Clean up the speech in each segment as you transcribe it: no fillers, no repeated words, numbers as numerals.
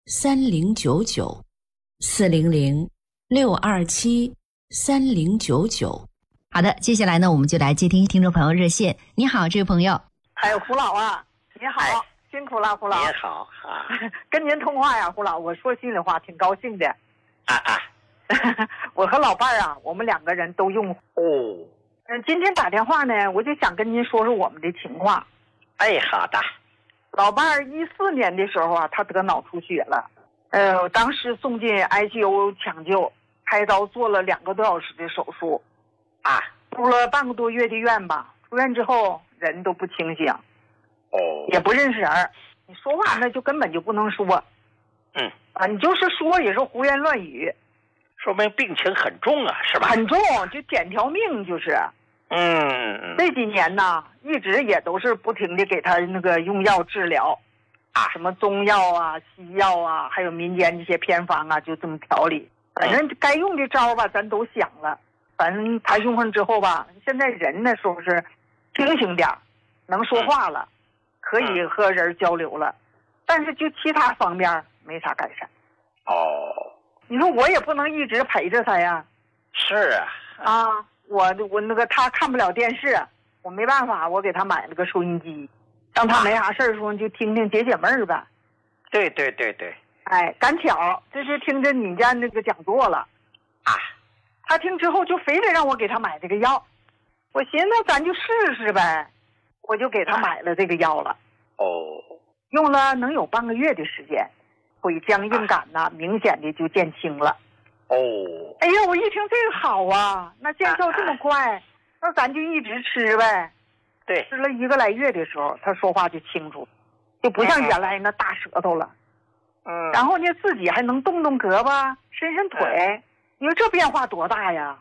，400-627-3099。好的，接下来呢，我们就来接听听众朋友热线。你好，这位朋友。 哎，胡老啊，你好，辛苦了，胡老。 你好啊， 跟您通话呀，胡老，我说心里话，挺高兴的。 啊。 我和老伴儿啊，我们2个人都用哦。 今天打电话呢，我就想跟您说说我们的情况。 哎，好的。 老伴儿14年的时候啊，他得脑出血了，当时送进 ICU 抢救，开刀做了2个多小时的手术， 啊， 住了半个多月的院吧。出院之后人都不清醒，也不认识人，你说话那就根本就不能说，你就是说也是胡言乱语， 说明病情很重啊，是吧？ 很重，就捡条命就是。这几年呢，一直也都是不停的给他那个用药治疗，什么中药啊、西药啊，还有民间这些偏方啊，就这么调理。反正该用的招吧，咱都想了。反正他用上之后吧，现在人呢，说是清醒点，能说话了，可以和人交流了，但是就其他方面没啥改善。你说我也不能一直陪着他呀。 是啊。 我那个他看不了电视，我没办法，我给他买了个收音机，让他没啥事的时候就听听解闷儿呗。 对。 哎，赶巧这就听着你家那个讲座了，他听之后就非得让我给他买这个药，我寻思咱就试试呗，我就给他买了这个药了。用了能有半个月的时间，腿僵硬感呐，明显的就减轻了。哎呀，我一听这个好啊，那见效这么快，那咱就一直吃呗。 对， 吃了1个来月的时候，他说话就清楚，就不像原来那大舌头了。然后呢，自己还能动动胳膊，伸伸腿，你说这变化多大呀？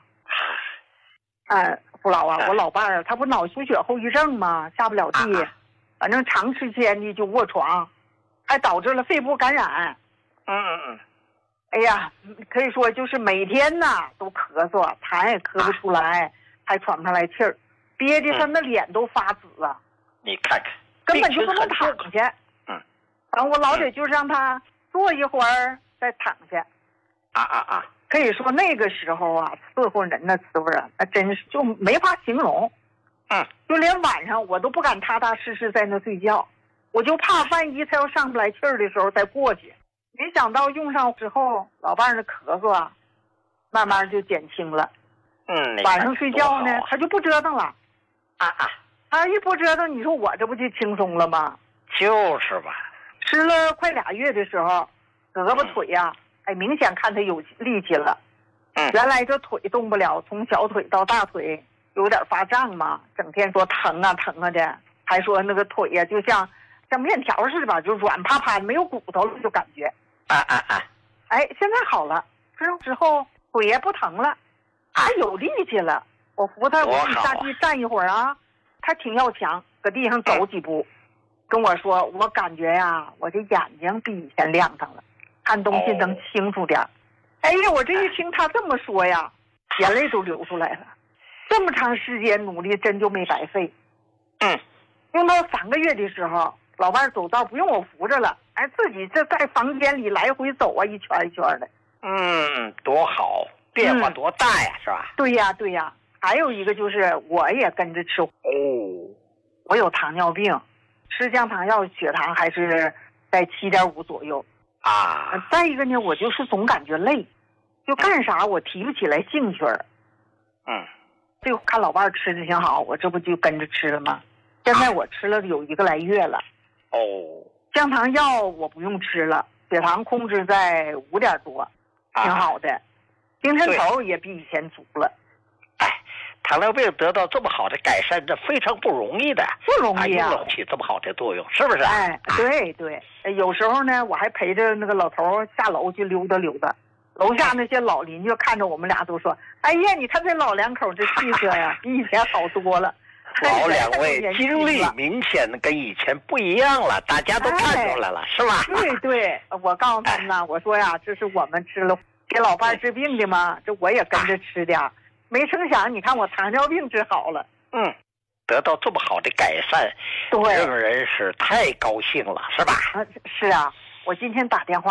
胡老啊，我老伴儿他不脑出血后遗症吗？下不了地，反正长时间的就卧床，还导致了肺部感染。哎呀，可以说就是每天呐都咳嗽，痰也咳不出来，还喘不上来气儿，憋的他那脸都发紫啊。 你看看， 根本就不能躺下。然后我老得就是让他坐一会儿再躺下。可以说那个时候啊，伺候人的滋味啊，那真是就没法形容。就连晚上我都不敢踏踏实实在那睡觉，我就怕万一他要上不来气儿的时候再过去。没想到用上之后，老伴儿的咳嗽啊，慢慢就减轻了。晚上睡觉呢，他就不折腾了。他一不折腾，你说我这不就轻松了吗？ 就是吧。 吃了快2月的时候，胳膊腿呀，明显看他有力气了。原来这腿动不了，从小腿到大腿有点发胀嘛，整天说疼啊的，还说那个腿呀就像面条似的吧，就软趴趴的，没有骨头了，就感觉。现在好了，之后腿也不疼了，还有力气了。我扶他下地站一会儿啊，他挺要强，搁地上走几步，跟我说，我感觉呀，我这眼睛比以前亮堂了，看东西能清楚点。哎呀，我这一听他这么说呀，眼泪都流出来了。这么长时间努力真就没白费。用到3个月的时候，老伴走道不用我扶着了，自己这在房间里来回走啊，一圈一圈的。 多好，变化多大呀，是吧？ 对呀。还有一个就是我也跟着吃。我有糖尿病，吃降糖药血糖还是在7.5左右。再一个呢，我就是总感觉累，就干啥我提不起来兴趣儿。就看老伴吃的挺好，我这不就跟着吃了吗？现在我吃了有1个来月了。降糖药我不用吃了，血糖控制在5点多，挺好的。精神头也比以前足了。 糖尿病得到这么好的改善，这非常不容易的。 不容易啊， 用起这么好的作用，是不是？ 对。有时候呢，我还陪着那个老头下楼去溜达溜达。楼下那些老邻居看着我们俩都说：“哎呀，你看这老两口这气色呀，比以前好多了。” 老2位精力明显的跟以前不一样了，大家都看出来了，是吧？ 对，我告诉他们呢，我说呀，这是我们吃了给老伴治病的嘛，这我也跟着吃点。没成想，你看我糖尿病治好了。 得到这么好的改善，让人是太高兴了，是吧？ 是啊，我今天打电话